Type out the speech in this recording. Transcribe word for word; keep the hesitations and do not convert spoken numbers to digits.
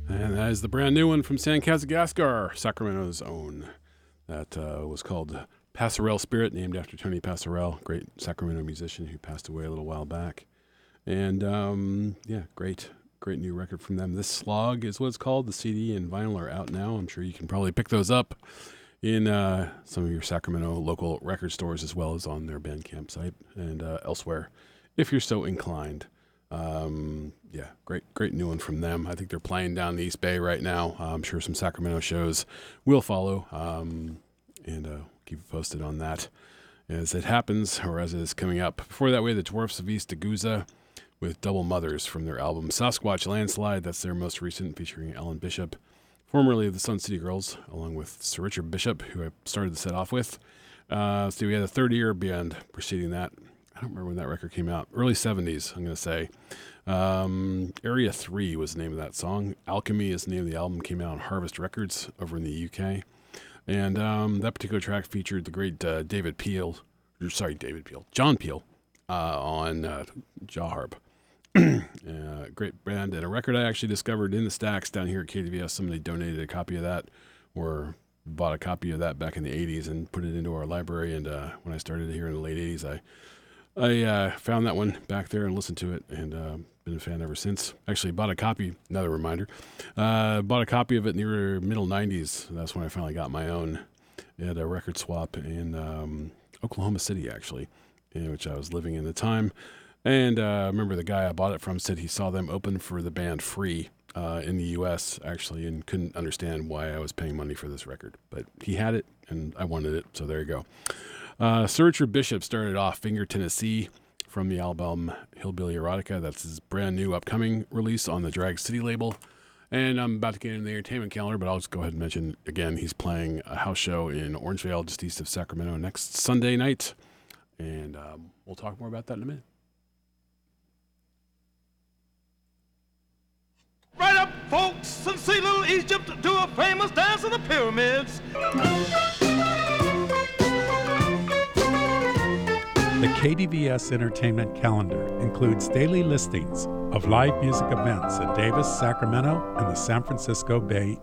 And that is the brand new one from San Casagaskar, Sacramento's own. That uh, was called Passerelle Spirit, named after Tony Passerelle, great Sacramento musician who passed away a little while back. And um, yeah, great, great new record from them. This Slog is what it's called. The C D and vinyl are out now. I'm sure you can probably pick those up in uh, some of your Sacramento local record stores, as well as on their Bandcamp site and uh, elsewhere, if you're so inclined. Um, yeah, great, great new one from them. I think they're playing down the East Bay right now. Uh, I'm sure some Sacramento shows will follow, um, and uh, keep you posted on that as it happens, or as it is coming up. Before that, we had the Dwarfs of East Aguza with Double Mothers from their album Sasquatch Landslide. That's their most recent, featuring Ellen Bishop, formerly of the Sun City Girls, along with Sir Richard Bishop, who I started the set off with. Uh, so we had a third-year band preceding that. I don't remember when that record came out. Early seventies, I'm going to say. Um, Area three was the name of that song. Alchemy is the name of the album. Came out on Harvest Records over in the U K. And um, that particular track featured the great uh, David Peel. Sorry, David Peel. John Peel uh, on uh, jaw harp. uh, great band. And a record I actually discovered in the stacks down here at K D V S. Somebody donated a copy of that, or bought a copy of that back in the eighties and put it into our library. And uh, when I started here in the late eighties, I I uh, found that one back there and listened to it, and uh, been a fan ever since. Actually bought a copy, another reminder, uh, bought a copy of it near middle nineties. That's when I finally got my own. It had a record swap in um, Oklahoma City, actually, in which I was living in the time. And uh, I remember the guy I bought it from said he saw them open for the band Free uh, in the U S, actually, and couldn't understand why I was paying money for this record. But he had it, and I wanted it, so there you go. Uh, Sir Richard Bishop started off Finger Tennessee from the album Hillbilly Erotica. That's his brand new upcoming release on the Drag City label. And I'm about to get into the entertainment calendar, but I'll just go ahead and mention again, he's playing a house show in Orangevale, just east of Sacramento, next Sunday night. And um, we'll talk more about that in a minute. Right up, folks, and see little Egypt do a famous dance of the pyramids. The K D V S Entertainment Calendar includes daily listings of live music events in Davis, Sacramento, and the San Francisco Bay